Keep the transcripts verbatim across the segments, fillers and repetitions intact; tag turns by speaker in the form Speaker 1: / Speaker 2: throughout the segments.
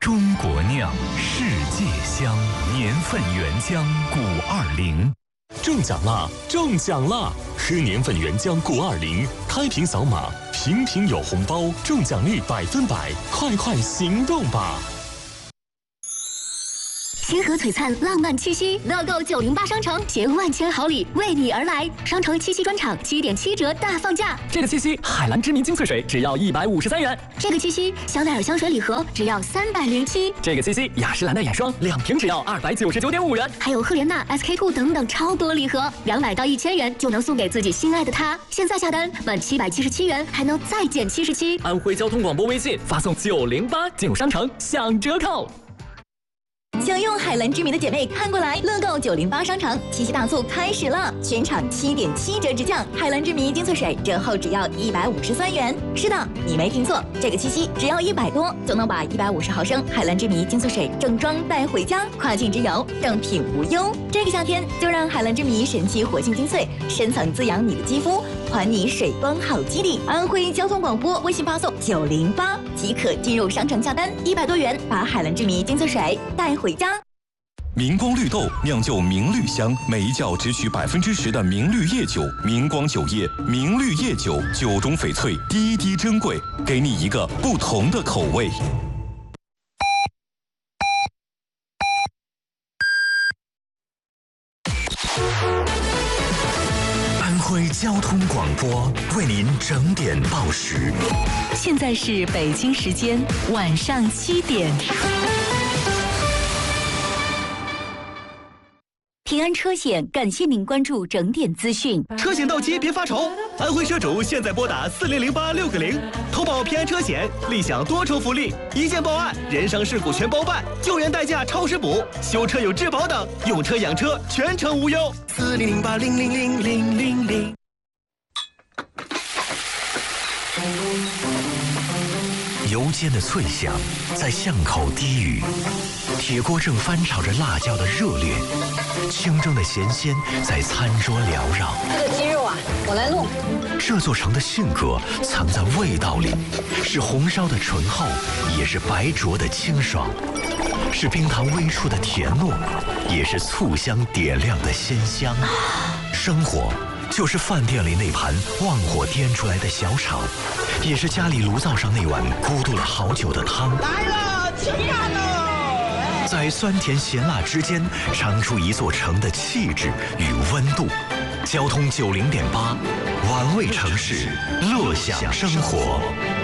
Speaker 1: 中国酿，世界香，年份原浆谷二零。
Speaker 2: 中奖啦！中奖啦！喝年份原浆谷二零，开瓶扫码，瓶瓶有红包，中奖率百分百，快快行动吧！
Speaker 3: 星河璀璨，浪漫七夕，乐购九零八商城携万千好礼为你而来。商城七夕专场七点七折大放价。
Speaker 4: 这个七夕，海蓝之谜精粹水只要一百五十三元。
Speaker 3: 这个七夕，香奈儿香水礼盒只要三百零七。
Speaker 4: 这个七夕，雅诗兰黛眼霜两瓶只要二百九十九点五元。
Speaker 3: 还有赫莲娜、S K two 等等超多礼盒，两百到一千元就能送给自己心爱的他。现在下单满七百七十七元还能再减七十七。
Speaker 4: 安徽交通广播微信发送九零八进入商城享折扣。
Speaker 5: 想用海蓝之谜的姐妹看过来，乐购九零八商城七夕大促开始了，全场七点七折直降，海蓝之谜精粹水折后只要一百五十三元。是的，你没听错，这个七夕只要一百多就能把一百五十毫升海蓝之谜精粹水正装带回家，跨境之游正品无忧。这个夏天就让海蓝之谜神奇活性精粹深层滋养你的肌肤，还你水光好肌理。安徽交通广播微信发送九零八即可进入商城下单，一百多元把海蓝之谜精粹水带回家。
Speaker 6: 明光绿豆酿就明绿香，每一窖只取百分之十的明绿叶酒。明光酒业明绿叶酒，酒中翡翠，滴滴珍贵，给你一个不同的口味。
Speaker 1: 安徽交通广播为您整点报时。
Speaker 7: 现在是北京时间晚上七点。平安车险感谢您关注整点资讯。
Speaker 8: 车险到期别发愁，安徽车主现在拨打四零零八六个零，投保平安车险，立享多重福利：一件报案，人伤事故全包办，救援代驾超时补，修车有质保等，用车养车全程无忧。四零零八零零零零零零。
Speaker 1: 油煎的脆响在巷口低语，铁锅正翻炒着辣椒的热烈，清蒸的咸鲜在餐桌缭绕。
Speaker 9: 这个鸡肉啊，我来弄。
Speaker 1: 这座城的性格藏在味道里，是红烧的醇厚，也是白灼的清爽，是冰糖微出的甜糯，也是醋香点亮的鲜香。生活就是饭店里那盘旺火颠出来的小炒，也是家里炉灶上那碗咕嘟了好久的汤。
Speaker 10: 来了，吃饭喽！
Speaker 1: 在酸甜咸辣之间，尝出一座城的气质与温度。交通九零点八，玩味城市，乐享生活。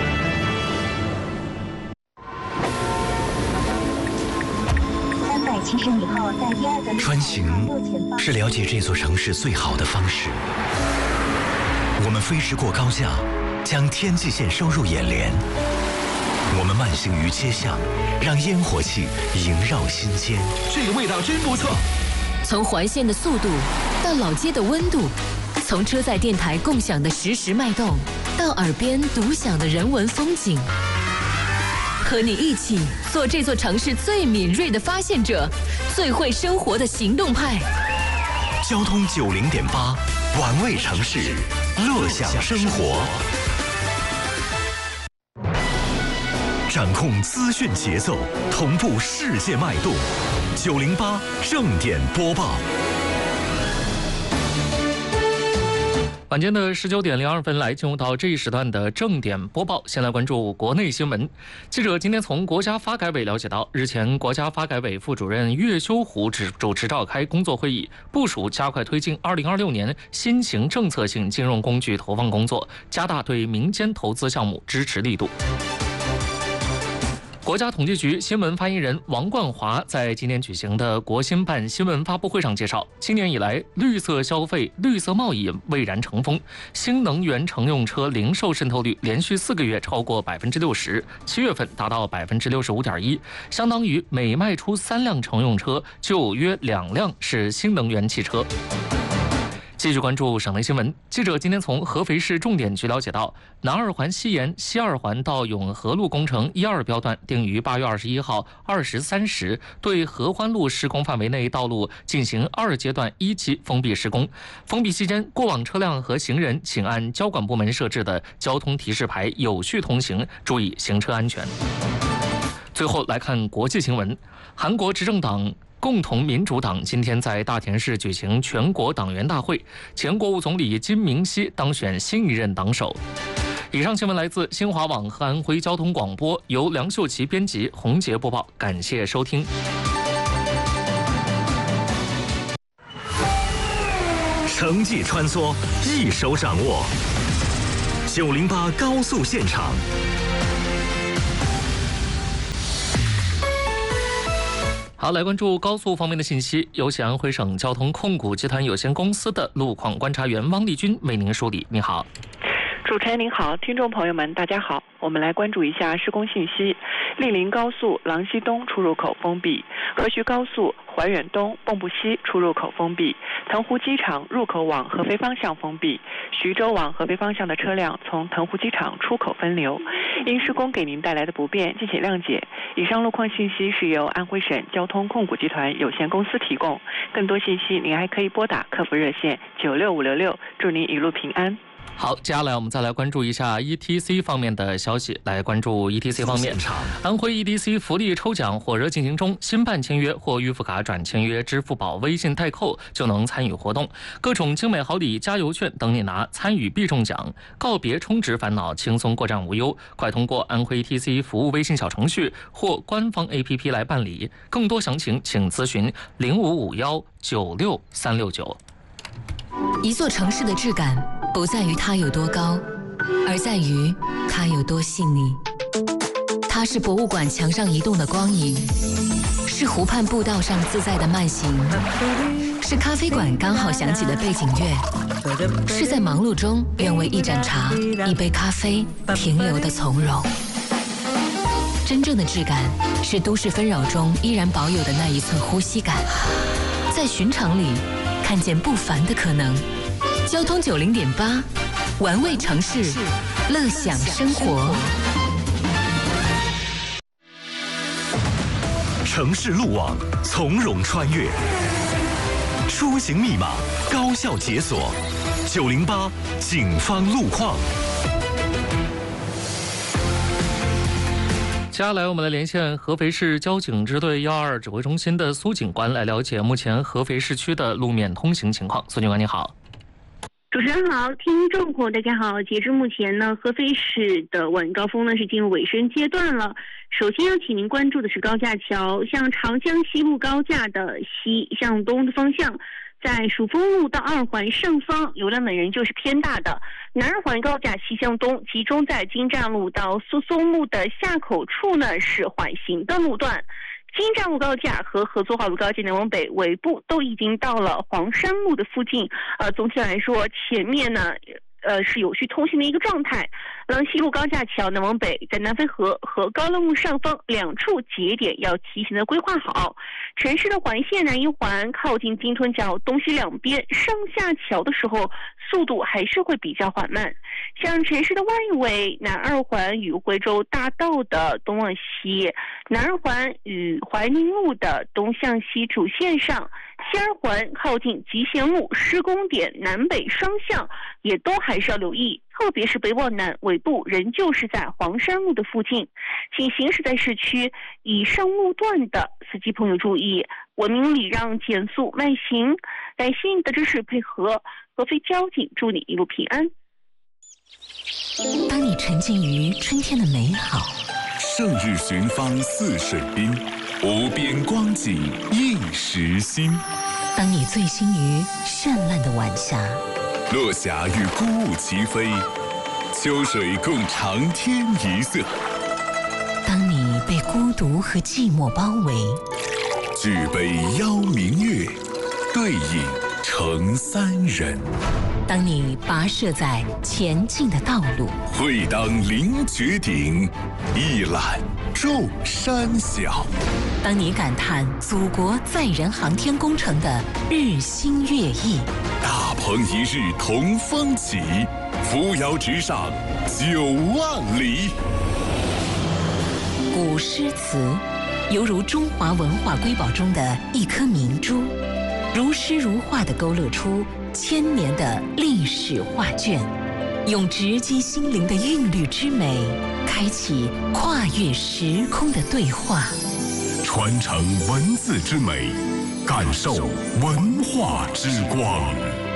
Speaker 11: 七十米后，在第二个
Speaker 1: 穿行是了解这座城市最好的方式。我们飞驰过高架，将天际线收入眼帘。我们慢行于街巷，让烟火气萦绕心间。
Speaker 8: 这个味道真不错。
Speaker 7: 从环线的速度到老街的温度，从车载电台共享的实时脉动，到耳边独享的人文风景。和你一起做这座城市最敏锐的发现者，最会生活的行动派。
Speaker 1: 交通九零点八，玩味城市，乐享生活。掌控资讯节奏，同步世界脉动。九零八正点播报。
Speaker 12: 晚间的十九点零二分，来进入到这一时段的正点播报。先来关注国内新闻。记者今天从国家发改委了解到，日前国家发改委副主任岳修虎主持召开工作会议，部署加快推进二零二六年新型政策性金融工具投放工作，加大对民间投资项目支持力度。国家统计局新闻发言人王冠华在今天举行的国新办新闻发布会上介绍，今年以来，绿色消费、绿色贸易蔚然成风，新能源乘用车零售渗透率连续四个月超过百分之六十，七月份达到百分之六十五点一，相当于每卖出三辆乘用车就有约两辆是新能源汽车。继续关注省内新闻。记者今天从合肥市重点局了解到，南二环西延西二环到永和路工程一二标段定于八月二十一号二十三时对合欢路施工范围内道路进行二阶段一期封闭施工。封闭期间，过往车辆和行人请按交管部门设置的交通提示牌有序通行，注意行车安全。 最后来看国际新闻，韩国执政党共同民主党今天在大田市举行全国党员大会，前国务总理金明熙当选新一任党首。以上新闻来自新华网和安徽交通广播，由梁秀琪编辑，洪杰播报，感谢收听。
Speaker 1: 城际穿梭，一手掌握。九零八高速现场。
Speaker 12: 好，来关注高速方面的信息。有请安徽省交通控股集团有限公司的路况观察员汪丽君为您梳理。你好。
Speaker 13: 主持人您好，听众朋友们大家好，我们来关注一下施工信息。莅临高速郎西东出入口封闭，河徐高速怀远东蚌埠西出入口封闭，腾湖机场入口往合肥方向封闭，徐州往合肥方向的车辆从腾湖机场出口分流。因施工给您带来的不便，敬请谅解。以上路况信息是由安徽省交通控股集团有限公司提供，更多信息您还可以拨打客服热线九六五六六，祝您一路平安。
Speaker 12: 好，接下来我们再来关注一下 E T C 方面的消息。来关注 E T C 方面，安徽 E T C 福利抽奖火热进行中，新办签约或预付卡转签约支付宝微信代扣就能参与活动，各种精美好礼、加油券等你拿，参与必中奖，告别充值烦恼，轻松过站无忧。快通过安徽 E T C 服务微信小程序或官方 A P P 来办理，更多详情请咨询零五五幺九六三六九。
Speaker 7: 一座城市的质感不在于它有多高，而在于它有多细腻。它是博物馆墙上移动的光影，是湖畔步道上自在的慢行，是咖啡馆刚好响起的背景乐，是在忙碌中愿为一盏茶、一杯咖啡停留的从容。真正的质感是都市纷扰中依然保有的那一寸呼吸感，在寻常里看见不凡的可能。交通九零点八，玩味城市，乐享生活。
Speaker 1: 城市路网，从容穿越，出行密码，高效解锁。九零八警方路况。
Speaker 12: 接下来我们来连线合肥市交警支队幺二指挥中心的苏警官，来了解目前合肥市区的路面通行情况。苏警官你好。
Speaker 14: 主持人好，听众朋友大家好。截至目前呢，合肥市的晚高峰呢是进入尾声阶段了。首先要请您关注的是高架桥，像长江西路高架的西向东的方向，在蜀峰路到二环上方流量的人就是偏大的。南二环高架西向东集中在金站路到苏松路的下口处呢是缓行的路段。金站路高架和合作化路高架南往北尾部都已经到了黄山路的附近，呃，总体来说前面呢呃是有序通行的一个状态。郎西路高架桥南往北，在南淝河和高乐路上方两处节点要提前的规划好。城市的环线南一环靠近金屯角东西两边上下桥的时候，速度还是会比较缓慢。像城市的外围，南二环与徽州大道的东往西，南二环与怀宁路的东向西主线上，西二环靠近集贤路施工点南北双向也都还是要留意，特别是北往南尾部仍旧是在黄山路的附近。请行驶在市区以上路段的司机朋友注意，文明礼让，减速慢行。感谢你的支持配合，合肥交警祝你一路平安。
Speaker 7: 当你沉浸于春天的美好，
Speaker 15: 胜日寻芳泗水滨，无边光景一时新。
Speaker 7: 当你醉心于绚烂的晚霞，
Speaker 15: 落霞与孤鹜齐飞，秋水共长天一色。
Speaker 7: 当你被孤独和寂寞包围，
Speaker 15: 举杯邀明月，对影成三人。
Speaker 7: 当你跋涉在前进的道路，
Speaker 15: 会当凌绝顶，一览众山小。
Speaker 7: 当你感叹祖国载人航天工程的日新月异，
Speaker 15: 大鹏一日同风起，扶摇直上九万里。
Speaker 7: 古诗词犹如中华文化瑰宝中的一颗明珠，如诗如画地勾勒出千年的历史画卷， 用直击心灵的韵律之美，开启跨越时空的对话，
Speaker 15: 传承文字之美，感受文化之光。